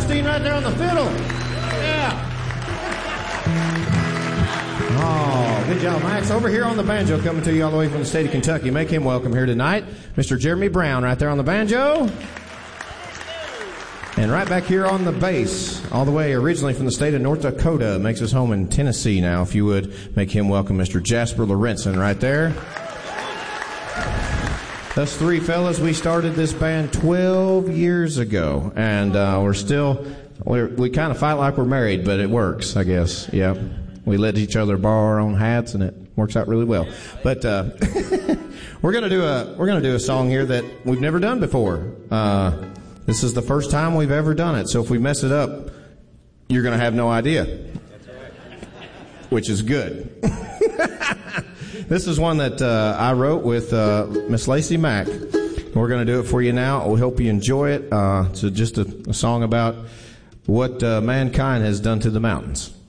Epstein right there on the fiddle. Yeah. Oh, good job, Max. Over here on the banjo, coming to you all the way from the state of Kentucky. Make him welcome here tonight. Mr. Jeremy Brown right there on the banjo. And right back here on the bass, all the way originally from the state of North Dakota, makes his home in Tennessee now. If you would, make him welcome Mr. Jasper Lorenzen right there. Us three fellas, we started this band 12 years ago, and we kind of fight like we're married, but it works, I guess. Yeah, we let each other borrow our own hats, and it works out really well. But we're gonna do a song here that we've never done before. This is the first time we've ever done it, so if we mess it up, you're gonna have no idea, which is good. This is one that I wrote with Miss Lacey Mack. We're going to do it for you now. We hope you enjoy it. It's just a song about what mankind has done to the mountains.